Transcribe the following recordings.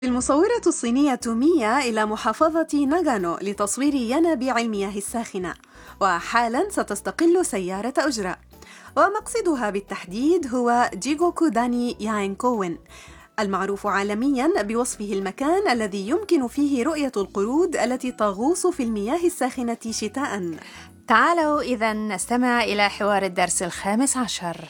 المصورة الصينية ميا إلى محافظة ناغانو لتصوير ينابيع المياه الساخنة، وحالاً ستستقل سيارة أجرة، ومقصدها بالتحديد هو جيغوكو داني ياينكوين، المعروف عالمياً بوصفه المكان الذي يمكن فيه رؤية القرود التي تغوص في المياه الساخنة شتاءً. تعالوا إذن نستمع إلى حوار الدرس 15.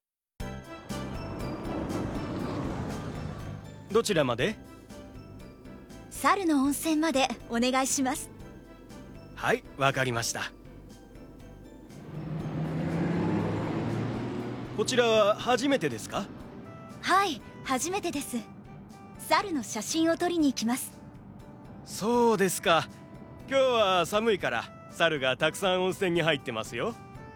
どちらまで？ 猿の温泉までお願いします。 はい、わかりました。こちらは初めてですか？ はい、初めてです。猿の写真を撮りに行きます。 そうですか。今日は寒いから猿がたくさん温泉に入ってますよ。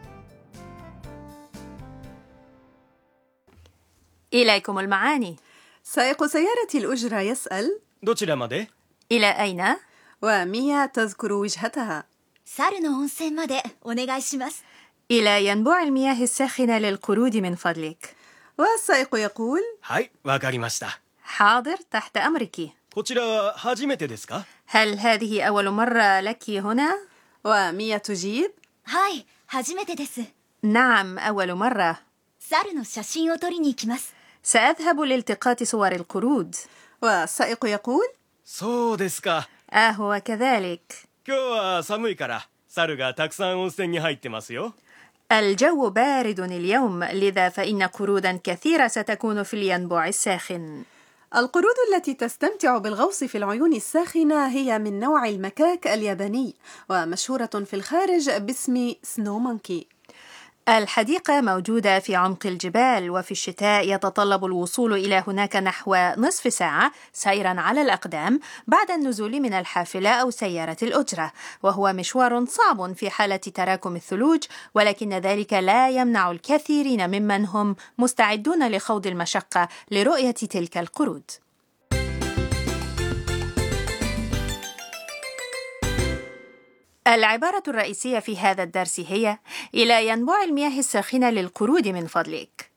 إليكم المعاني. سائق سيارة الأجرة يسأل: どちらまで？ إلى أين؟ وميا تذكر وجهتها. 猿の温泉までお願いします。 إلى ينبوع المياه الساخنة للقرود من فضلك. والسائق يقول: はい、わかりました。 حاضر، تحت أمرك. こちらは初めてですか？ هل هذه أول مرة لك هنا؟ وميا تجيب: はい、初めてです。 نعم، أول مرة. 猿の写真を撮りに行きます。 سأذهب لالتقاط صور القرود. والسائق يقول: そうですか。 هو كذلك. 今日は寒いから猿がたくさん温泉に入ってますよ。 الجو بارد اليوم، لذا فإن قرودا كثيرة ستكون في الينبوع الساخن. القرود التي تستمتع بالغوص في العيون الساخنة هي من نوع المكاك الياباني، ومشهورة في الخارج باسم سنو مونكي. الحديقة موجودة في عمق الجبال، وفي الشتاء يتطلب الوصول إلى هناك نحو نصف ساعة سيراً على الأقدام بعد النزول من الحافلة أو سيارة الأجرة، وهو مشوار صعب في حالة تراكم الثلوج، ولكن ذلك لا يمنع الكثيرين ممن هم مستعدون لخوض المشقة لرؤية تلك القرود. العبارة الرئيسية في هذا الدرس هي: إلى ينبوع المياه الساخنة للقرود من فضلك.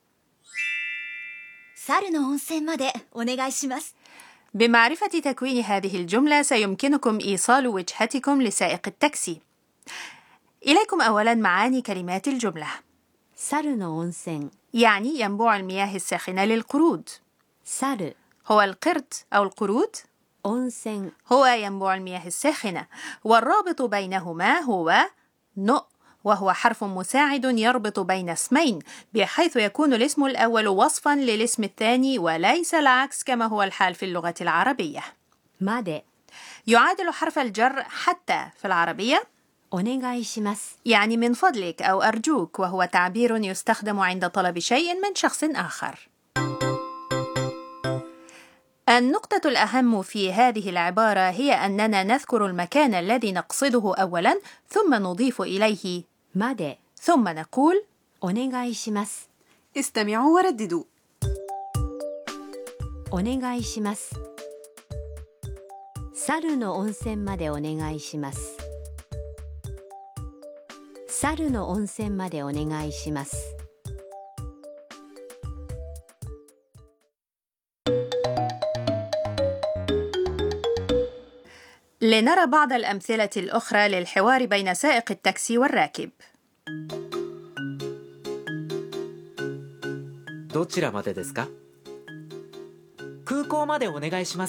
猿の温泉までお願いします。 بمعرفة تكوين هذه الجملة سيمكنكم إيصال وجهتكم لسائق التاكسي. إليكم أولاً معاني كلمات الجملة. 猿の温泉 يعني ينبوع المياه الساخنة للقرود. 猿 هو القرد أو القرود. 温泉 هو ينبوع المياه الساخنة، والرابط بينهما هو نو، وهو حرف مساعد يربط بين اسمين، بحيث يكون الاسم الأول وصفاً للاسم الثاني وليس العكس كما هو الحال في اللغة العربية. まで يعادل حرف الجر حتى في العربية お願いします。 يعني من فضلك أو أرجوك، وهو تعبير يستخدم عند طلب شيء من شخص آخر. النقطة الأهم في هذه العبارة هي أننا نذكر المكان الذي نقصده أولاً، ثم نضيف إليه まで ثم نقول お願いします。 استمعوا ورددوا. お願いします。猿の温泉までお願いします。猿の温泉までお願いします。 لنرى بعض الأمثلة الأخرى للحوار بين سائق التاكسي والراكب. どちらまでですか？空港までお願いします。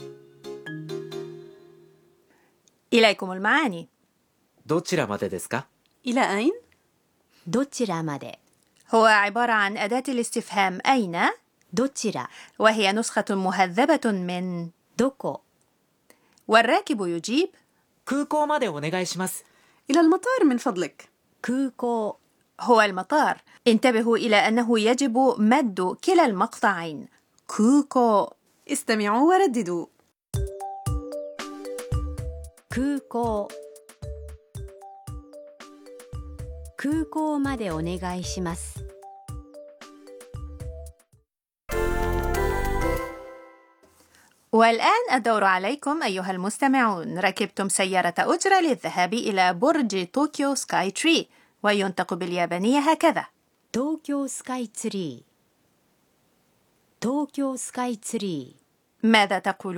إليكم المعاني. どちらまでですか？ إلى أين؟ どちらまで هو عبارة عن أداة الاستفهام أين، どちら وهي نسخة مهذبة من どこ والراكب يجيب 空港までお願いします。 إلى المطار من فضلك. 空港 هو المطار. انتبهوا إلى أنه يجب مد كلا المقطعين. كوكو. استمعوا ورددوا. 空港空港までお願いします。 والآن الدور عليكم أيها المستمعون. ركبتم سيارة أجرة للذهاب إلى برج طوكيو سكاي تري، وينطق باليابانية هكذا: 東京スカイツリー東京スカイツリー ماذا تقول؟